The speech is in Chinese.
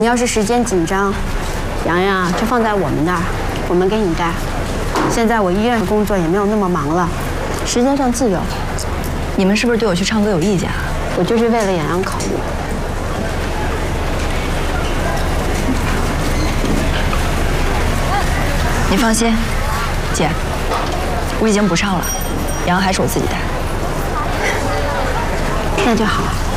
你要是时间紧张，洋洋就放在我们那儿，我们给你带。现在我医院工作也没有那么忙了，时间上自由。 你们是不是对我去唱歌有意见啊？ 我就是为了洋洋考虑。 你放心，姐，我已经不唱了，洋洋还是我自己带。 那就好。